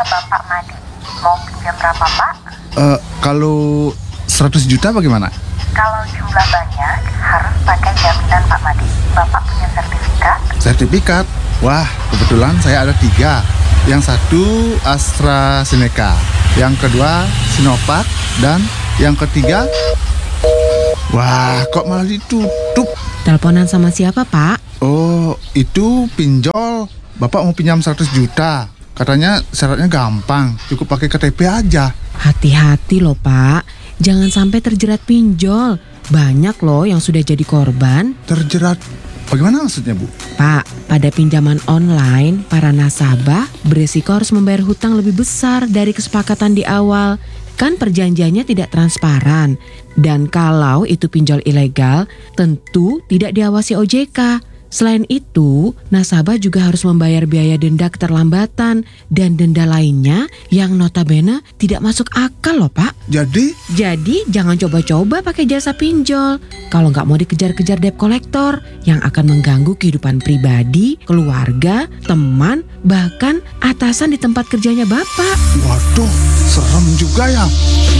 Bapak Madi. Mau pinjam berapa, Pak? Kalau 100 juta bagaimana? Kalau jumlah banyak, harus pakai jaminan Pak Madi. Bapak punya sertifikat? Sertifikat? Wah, kebetulan saya ada 3. Yang satu AstraZeneca, yang kedua Sinovac, dan yang ketiga... Wah, kok malah ditutup? Teleponan sama siapa, Pak? Oh, itu pinjol. Bapak mau pinjam 100 juta. Katanya syaratnya gampang, cukup pakai KTP aja. Hati-hati loh, Pak. Jangan sampai terjerat pinjol. Banyak loh yang sudah jadi korban. Terjerat? Bagaimana maksudnya, Bu? Pak, pada pinjaman online, para nasabah beresiko harus membayar hutang lebih besar dari kesepakatan di awal. Kan perjanjiannya tidak transparan. Dan kalau itu pinjol ilegal, tentu tidak diawasi OJK. Selain itu, nasabah juga harus membayar biaya denda keterlambatan dan denda lainnya yang notabene tidak masuk akal loh, Pak. Jadi Jangan coba-coba pakai jasa pinjol kalau nggak mau dikejar-kejar debt collector yang akan mengganggu kehidupan pribadi, keluarga, teman, bahkan atasan di tempat kerjanya Bapak. waduh, serem juga ya.